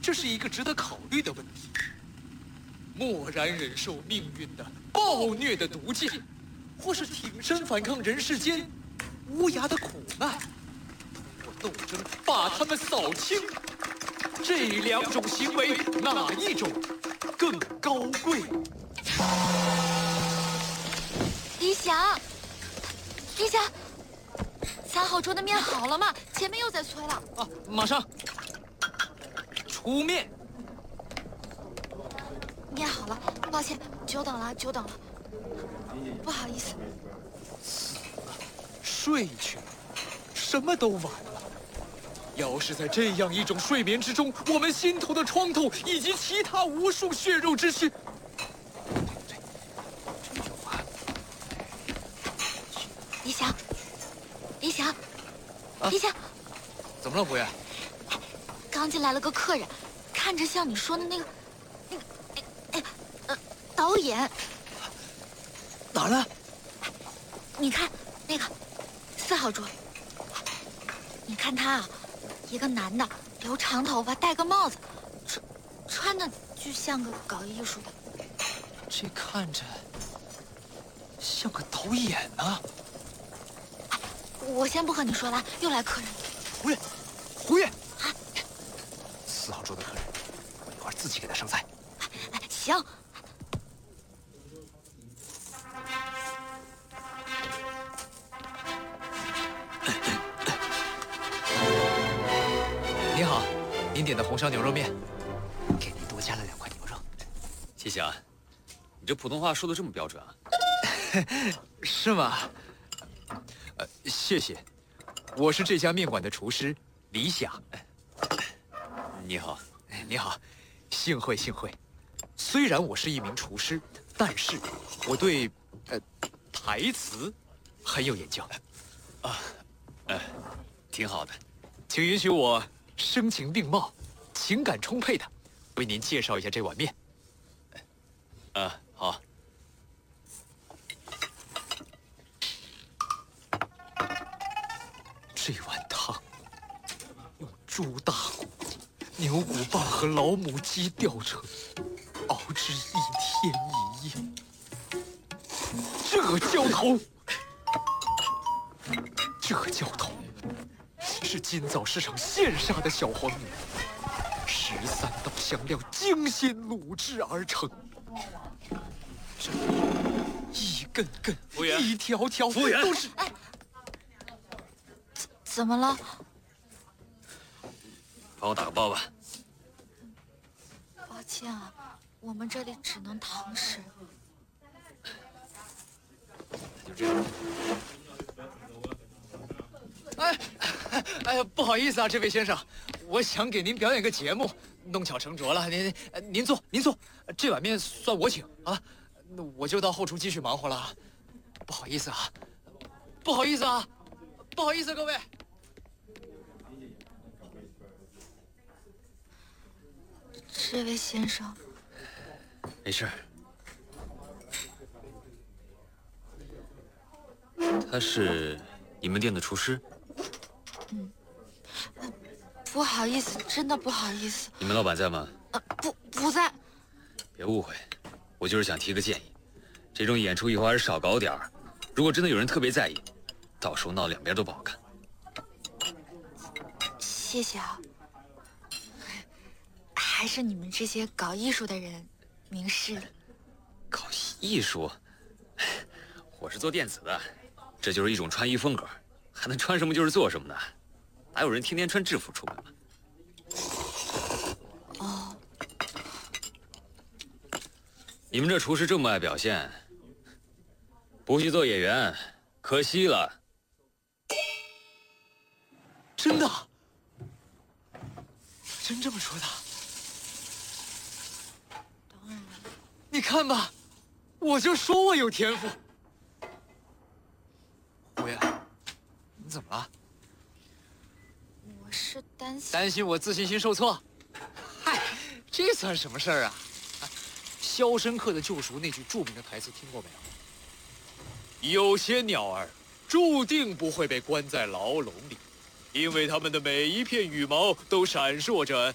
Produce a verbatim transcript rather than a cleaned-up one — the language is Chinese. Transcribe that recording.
这是一个值得考虑的问题。默然忍受命运的暴虐的毒箭，或是挺身反抗人世间无涯的苦难，通过斗争把他们扫清。这两种行为，哪一种更高贵？ 李想，李想，三号桌的面好了吗？前面又在催了。 啊，马上出面。 面好了，抱歉，久等了，久等了，不好意思。 死了，睡去了，什么都晚了。要是在这样一种睡眠之中，我们心头的创痛以及其他无数血肉之躯，对，这就完了。 李想，李想，李想， 怎么了，服务员？ 刚进来了个客人，看着像你说的那个，那个，哎哎，呃，导演。 哪儿呢？ 你看那个四号桌，你看他啊，一个男的，留长头发，戴个帽子，穿穿的就像个搞艺术的。 这看着像个导演呢。 我先不和你说了，又来客人。 胡月，胡月， 啊， 四号桌的客人，我一会儿自己给他上菜。 哎，行。 您好，您点的红烧牛肉面，给您多加了两块牛肉。 谢谢啊，你这普通话说的这么标准啊？ 是吗？呃，谢谢，我是这家面馆的厨师李想。 你好， 你好，幸会幸会。虽然我是一名厨师，但是我对呃台词很有研究。 啊，呃，挺好的， 请允许我声情并茂、情感充沛的为您介绍一下这碗面。 啊，好。 这碗汤用猪大骨、牛骨棒和老母鸡吊成，熬制一天一夜。这浇头，这浇头是今早市场现杀的小黄牛，十三道香料精心卤制而成。这一根根、 服务员一条条， 服务员都是。 哎，怎么了？ 帮我打个包吧。 抱歉啊，我们这里只能堂食。 那就这样。 哎，哎呀，不好意思啊，这位先生，我想给您表演个节目，弄巧成拙了。您呃您坐，您坐，这碗面算我请啊。那我就到后厨继续忙活了，不好意思啊，不好意思啊，不好意思，各位。 这位先生， 没事。他是你们店的厨师？ 不好意思，真的不好意思。 你们老板在吗？ 呃，不，不在。 别误会，我就是想提个建议，这种演出以后还是少搞点儿。如果真的有人特别在意，到时候闹两边都不好看。 谢谢啊。还是你们这些搞艺术的人明事理。 搞艺术？我是做电子的，这就是一种穿衣风格，还能穿什么就是做什么呢？哪有人天天穿制服出门啊？ 哦， 你们这厨师这么爱表现，不去做演员，可惜了。 真的？真这么说的？ 当然了。 你看吧，我就说我有天赋。胡爷，你怎么了？ 我是担心。 担心我自信心受挫？嗨，这算什么事儿啊？啊，《肖申克的救赎》那句著名的台词听过没有？有些鸟儿注定不会被关在牢笼里，因为它们的每一片羽毛都闪烁着